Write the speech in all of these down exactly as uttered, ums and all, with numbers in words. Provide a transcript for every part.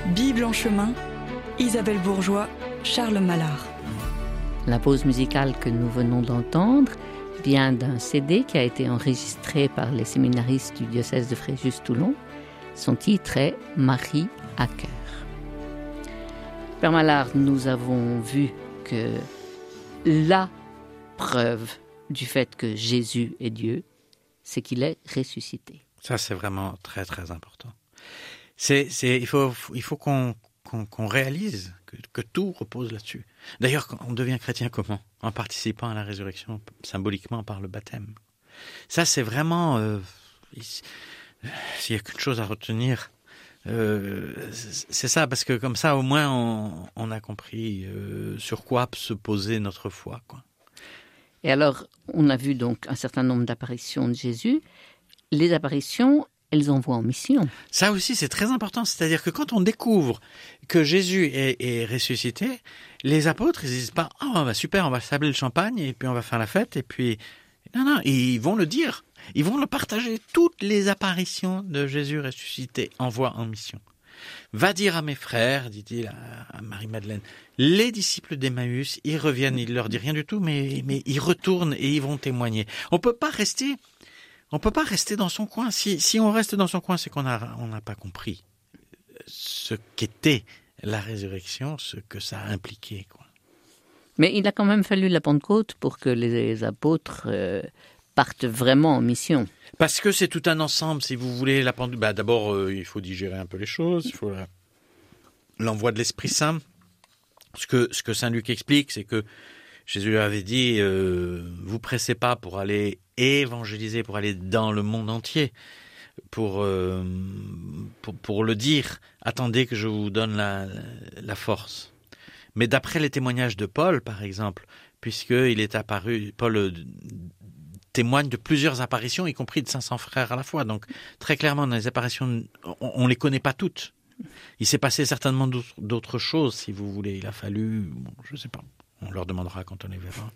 Bible en chemin, Isabelle Bourgeois, Charles Mallard. La pause musicale que nous venons d'entendre vient d'un C D qui a été enregistré par les séminaristes du diocèse de Fréjus-Toulon. Son titre est « Marie à cœur ». Père Mallard, nous avons vu que la preuve du fait que Jésus est Dieu, c'est qu'il est ressuscité. Ça, c'est vraiment très, très important. C'est, c'est, il faut, il faut qu'on, qu'on, qu'on réalise que, que tout repose là-dessus. D'ailleurs, on devient chrétien comment ? En participant à la résurrection, symboliquement par le baptême. Ça, c'est vraiment... Euh, s'il n'y a qu'une chose à retenir, euh, c'est ça, parce que comme ça, au moins, on, on a compris euh, sur quoi se poser notre foi, quoi. Et alors, on a vu donc un certain nombre d'apparitions de Jésus. Les apparitions, elles envoient en mission. Ça aussi, c'est très important. C'est-à-dire que quand on découvre que Jésus est, est ressuscité, les apôtres, ils ne disent pas « Ah, oh, bah super, on va sabler le champagne et puis on va faire la fête. » Et puis, non, non, ils vont le dire. Ils vont le partager. Toutes les apparitions de Jésus ressuscité envoient en mission. Va dire à mes frères, dit-il à Marie-Madeleine, les disciples d'Emmaüs, ils reviennent, il leur dit rien du tout, mais, mais ils retournent et ils vont témoigner. On peut pas rester, on peut pas rester dans son coin. Si, si on reste dans son coin, c'est qu'on a, on n'a pas compris ce qu'était la résurrection, ce que ça a impliqué, quoi. Mais il a quand même fallu la Pentecôte pour que les apôtres euh, partent vraiment en mission. Parce que c'est tout un ensemble, si vous voulez. La Pentecôte, bah, d'abord, euh, il faut digérer un peu les choses, il faut la... l'envoi de l'Esprit Saint. Ce que, ce que Saint Luc explique, c'est que Jésus avait dit euh, « Vous pressez pas pour aller évangéliser, pour aller dans le monde entier, pour, euh, pour, pour le dire. Attendez que je vous donne la, la force. » Mais d'après les témoignages de Paul, par exemple, puisqu'il est apparu, Paul euh, témoigne de plusieurs apparitions, y compris de cinq cents frères à la fois. Donc, très clairement, dans les apparitions, on ne les connaît pas toutes. Il s'est passé certainement d'autres, d'autres choses, si vous voulez. Il a fallu, bon, je ne sais pas, on leur demandera quand on les verra.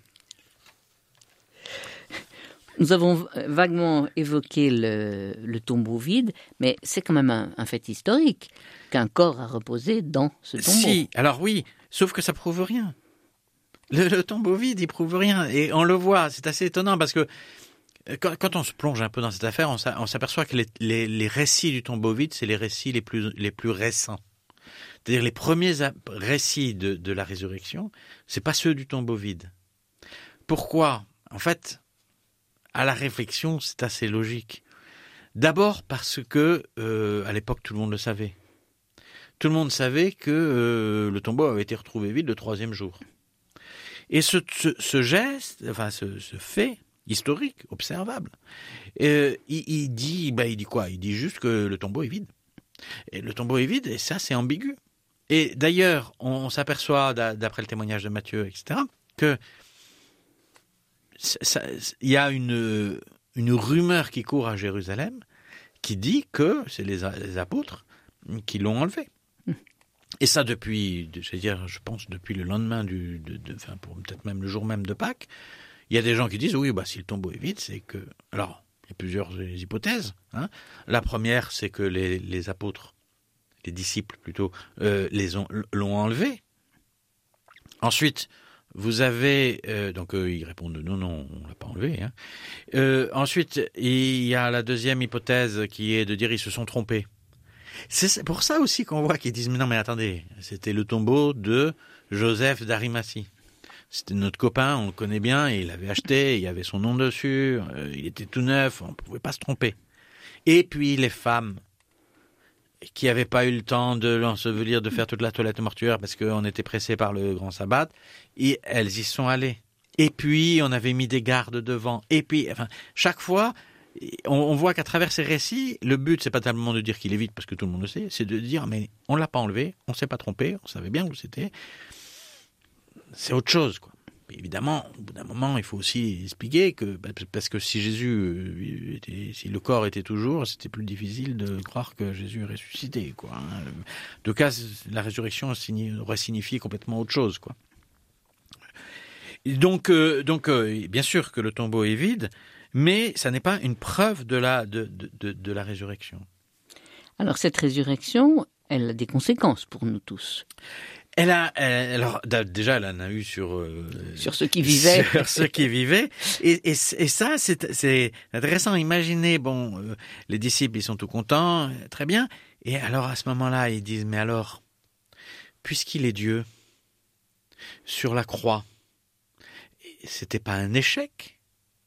Nous avons vaguement évoqué le, le tombeau vide, mais c'est quand même un, un fait historique qu'un corps a reposé dans ce tombeau. Si, alors oui, sauf que ça prouve rien. Le, le tombeau vide, il prouve rien. Et on le voit, c'est assez étonnant parce que quand, quand on se plonge un peu dans cette affaire, on, on s'aperçoit que les, les, les récits du tombeau vide, c'est les récits les plus, les plus récents. C'est-à-dire les premiers récits de, de la résurrection, c'est pas ceux du tombeau vide. Pourquoi ? En fait, à la réflexion, c'est assez logique. D'abord parce que, euh, à l'époque, tout le monde le savait. Tout le monde savait que euh, le tombeau avait été retrouvé vide le troisième jour. Et ce, ce, ce geste, enfin ce, ce fait historique, observable, euh, il, il dit, bah, il dit quoi ? Il dit juste que le tombeau est vide. Et le tombeau est vide, et ça, c'est ambigu. Et d'ailleurs, on, on s'aperçoit, d'après le témoignage de Matthieu, et cetera, que il y a une, une rumeur qui court à Jérusalem qui dit que c'est les, les apôtres qui l'ont enlevé. Et ça depuis, je veux dire, je pense depuis le lendemain du, de, de, enfin pour peut-être même le jour même de Pâques, il y a des gens qui disent oui, bah si le tombeau est vide, c'est que, alors il y a plusieurs hypothèses. Hein. La première, c'est que les, les apôtres, les disciples plutôt, euh, les ont l'ont enlevé. Ensuite, vous avez euh, donc euh, ils répondent non, non, on l'a pas enlevé. Hein. Euh, ensuite, il y a la deuxième hypothèse qui est de dire ils se sont trompés. C'est pour ça aussi qu'on voit qu'ils disent mais non mais attendez, c'était le tombeau de Joseph d'Arimathie. C'était notre copain, on le connaît bien, et il avait acheté, il y avait son nom dessus, euh, il était tout neuf, on ne pouvait pas se tromper. Et puis les femmes qui n'avaient pas eu le temps de l'ensevelir, de faire toute la toilette mortuaire parce qu'on était pressés par le grand sabbat, et elles y sont allées. Et puis on avait mis des gardes devant. Et puis, enfin, chaque fois, on, on voit qu'à travers ces récits, le but, c'est pas tellement de dire qu'il est vide parce que tout le monde le sait, c'est de dire mais on l'a pas enlevé, on s'est pas trompé, on savait bien où c'était. C'est autre chose, quoi. Évidemment, au bout d'un moment, il faut aussi expliquer que, parce que si Jésus était, si le corps était toujours, c'était plus difficile de croire que Jésus est ressuscité, quoi. En tout cas, la résurrection aurait signifié complètement autre chose, quoi. Donc, euh, donc, euh, bien sûr que le tombeau est vide, mais ça n'est pas une preuve de la, de, de, de, de la résurrection. Alors, cette résurrection, Elle a des conséquences pour nous tous. Elle a, elle, alors déjà, elle en a eu sur euh, sur ceux qui vivaient, sur ceux qui vivaient, et, et, et ça, c'est, c'est intéressant. Imaginez, bon, euh, les disciples, ils sont tout contents, très bien. Et alors à ce moment-là, ils disent, mais alors, puisqu'il est Dieu, sur la croix, c'était pas un échec,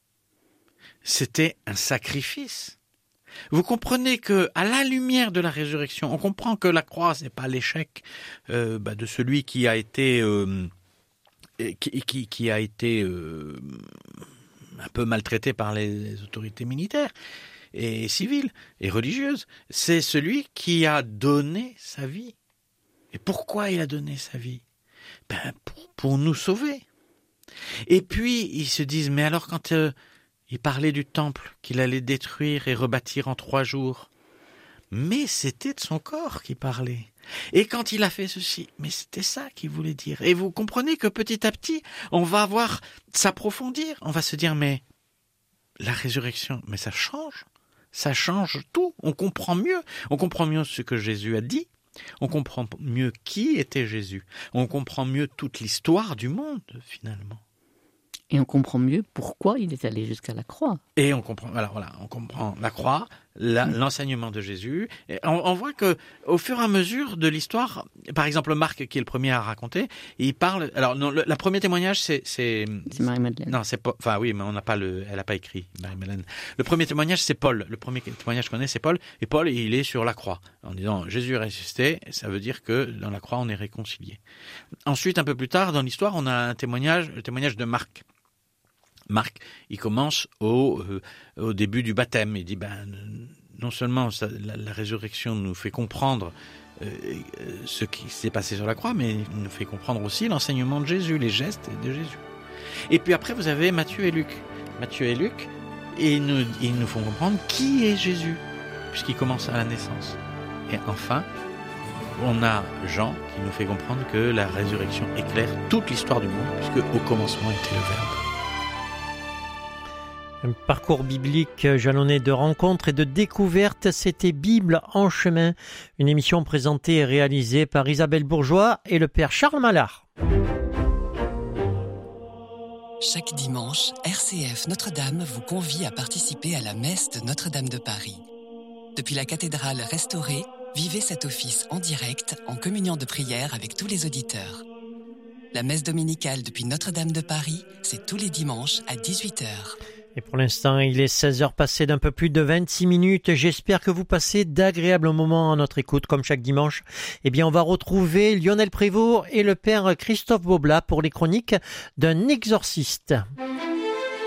c'était un sacrifice. Vous comprenez que, à la lumière de la résurrection, on comprend que la croix, c'est pas l'échec euh, bah, de celui qui a été, euh, qui, qui, qui a été euh, un peu maltraité par les autorités militaires et civiles et religieuses. C'est celui qui a donné sa vie. Et pourquoi il a donné sa vie ? Ben pour, pour nous sauver. Et puis ils se disent, mais alors quand euh, il parlait du temple qu'il allait détruire et rebâtir en trois jours. Mais c'était de son corps qu'il parlait. Et quand il a fait ceci, mais c'était ça qu'il voulait dire. Et vous comprenez que petit à petit, on va voir s'approfondir. On va se dire, mais la résurrection, mais ça change. Ça change tout. On comprend mieux. On comprend mieux ce que Jésus a dit. On comprend mieux qui était Jésus. On comprend mieux toute l'histoire du monde, finalement. Et on comprend mieux pourquoi il est allé jusqu'à la croix. Et on comprend, voilà, voilà, on comprend la croix, la, mmh. l'enseignement de Jésus. Et on, on voit que, au fur et à mesure de l'histoire, par exemple Marc, qui est le premier à raconter, il parle. Alors, non, le, le premier témoignage, c'est, c'est, c'est Marie-Madeleine. Non, c'est pas. Enfin, oui, mais on n'a pas le. Elle n'a pas écrit Marie-Madeleine. Le premier témoignage, c'est Paul. Le premier témoignage qu'on connaît, c'est Paul. Et Paul, il est sur la croix, en disant Jésus est ressuscité. Ça veut dire que dans la croix, on est réconcilié. Ensuite, un peu plus tard dans l'histoire, on a un témoignage, le témoignage de Marc. Marc, il commence au, euh, au début du baptême. Il dit, ben, non seulement ça, la, la résurrection nous fait comprendre euh, ce qui s'est passé sur la croix, mais il nous fait comprendre aussi l'enseignement de Jésus, les gestes de Jésus. Et puis après, vous avez Matthieu et Luc. Matthieu et Luc, et ils nous, ils nous font comprendre qui est Jésus, puisqu'il commence à la naissance. Et enfin, on a Jean qui nous fait comprendre que la résurrection éclaire toute l'histoire du monde, puisque au commencement était le Verbe. Un parcours biblique jalonné de rencontres et de découvertes, c'était Bible en chemin, une émission présentée et réalisée par Isabelle Bourgeois et le père Charles Mallard. Chaque dimanche, R C F Notre-Dame vous convie à participer à la messe de Notre-Dame de Paris. Depuis la cathédrale restaurée, vivez cet office en direct, en communion de prière avec tous les auditeurs. La messe dominicale depuis Notre-Dame de Paris, c'est tous les dimanches à dix-huit heures. Et pour l'instant, il est seize heures passées d'un peu plus de vingt-six minutes. J'espère que vous passez d'agréables moments à notre écoute, comme chaque dimanche. Eh bien, on va retrouver Lionel Prévost et le père Christophe Boblat pour les chroniques d'un exorciste.